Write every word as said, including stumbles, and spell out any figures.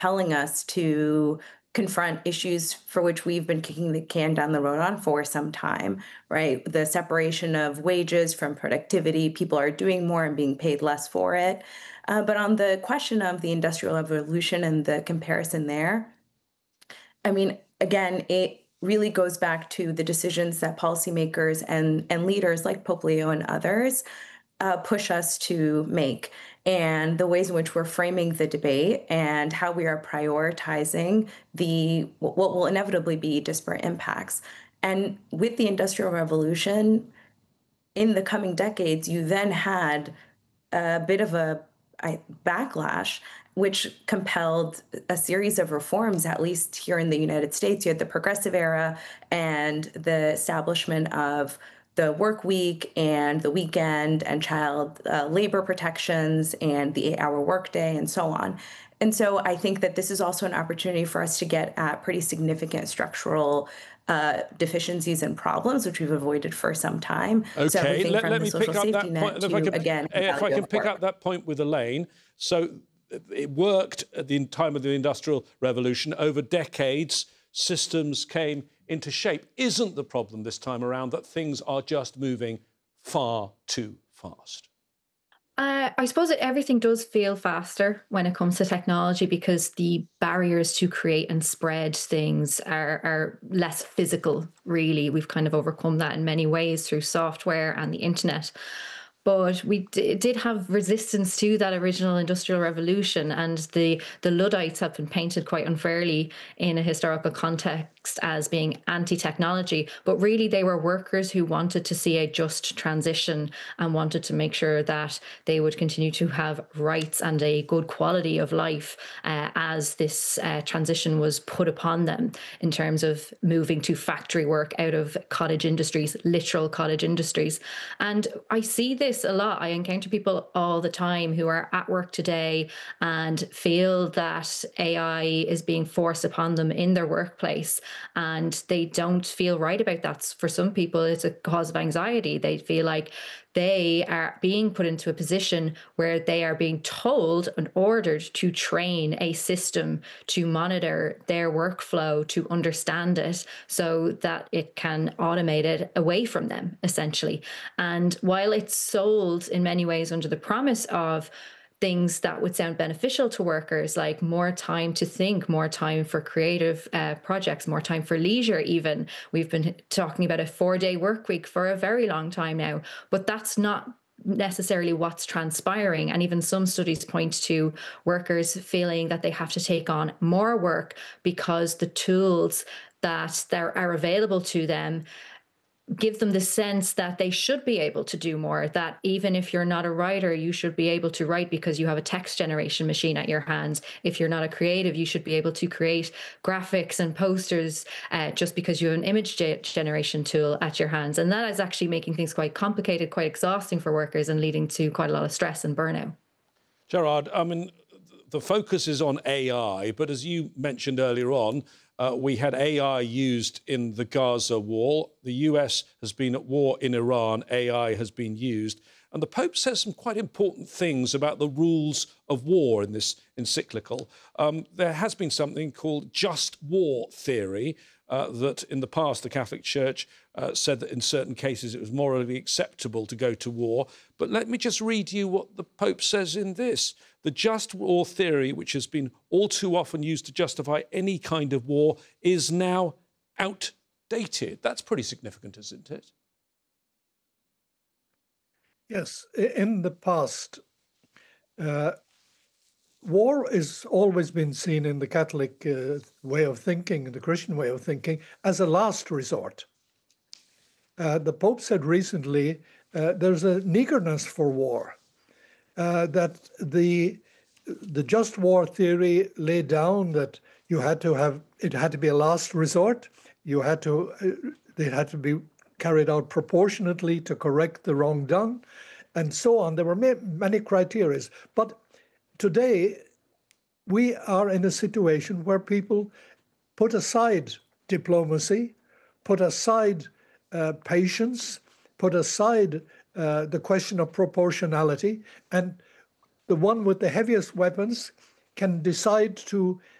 compelling us to confront issues for which we've been kicking the can down the road on for some time, right? The separation of wages from productivity, people are doing more and being paid less for it. Uh, but on the question of the Industrial Revolution and the comparison there, I mean, again, it really goes back to the decisions that policymakers and, and leaders like Pope Leo and others uh, push us to make, and the ways in which we're framing the debate and how we are prioritizing the what will inevitably be disparate impacts. And with the Industrial Revolution, in the coming decades, you then had a bit of a I, backlash, which compelled a series of reforms, at least here in the United States. You had the Progressive Era and the establishment of the work week and the weekend and child uh, labor protections and the eight-hour workday and so on. And so I think that this is also an opportunity for us to get at pretty significant structural uh, deficiencies and problems, which we've avoided for some time. So Okay, everything let, from let the me social pick up safety that net point. If to, I can, again, if I value can of pick work. up that point with Elaine. So it worked at the time of the Industrial Revolution. Over decades, systems came into shape. Isn't the problem this time around that things are just moving far too fast? Uh, I suppose that everything does feel faster when it comes to technology because the barriers to create and spread things are, are less physical, really. We've kind of overcome that in many ways through software and the internet. But we d- did have resistance to that original Industrial Revolution, and the, the Luddites have been painted quite unfairly in a historical context as being anti-technology. But really, they were workers who wanted to see a just transition and wanted to make sure that they would continue to have rights and a good quality of life uh, as this uh, transition was put upon them in terms of moving to factory work out of cottage industries, literal cottage industries. And I see this a lot. I encounter people all the time who are at work today and feel that A I is being forced upon them in their workplace, and they don't feel right about that. For some people, it's a cause of anxiety. They feel like they are being put into a position where they are being told and ordered to train a system to monitor their workflow, to understand it so that it can automate it away from them, essentially. And while it's sold in many ways under the promise of things that would sound beneficial to workers, like more time to think, more time for creative uh, projects, more time for leisure even. We've been talking about a four-day work week for a very long time now, but that's not necessarily what's transpiring. And even some studies point to workers feeling that they have to take on more work because the tools that there are available to them give them the sense that they should be able to do more, that even if you're not a writer, you should be able to write because you have a text generation machine at your hands. If you're not a creative, you should be able to create graphics and posters uh, just because you have an image ge- generation tool at your hands. And that is actually making things quite complicated, quite exhausting for workers and leading to quite a lot of stress and burnout. Gerard, I mean, the focus is on A I, but as you mentioned earlier on, Uh, we had A I used in the Gaza war. The U S has been at war in Iran. A I has been used. And the Pope says some quite important things about the rules of war in this encyclical. Um, there has been something called just war theory, uh, that in the past the Catholic Church uh, said that in certain cases it was morally acceptable to go to war. But let me just read you what the Pope says in this. The just war theory, which has been all too often used to justify any kind of war, is now outdated. That's pretty significant, isn't it? Yes, in the past, uh, war has always been seen in the Catholic uh, way of thinking, the Christian way of thinking, as a last resort. Uh, the Pope said recently uh, there's an eagerness for war, uh, that the the just war theory laid down that you had to have, it had to be a last resort, you had to, uh, they had to be carried out proportionately to correct the wrong done, and so on. There were ma- many criteria. But today, we are in a situation where people put aside diplomacy, put aside uh, patience, put aside uh, the question of proportionality, and the one with the heaviest weapons can decide to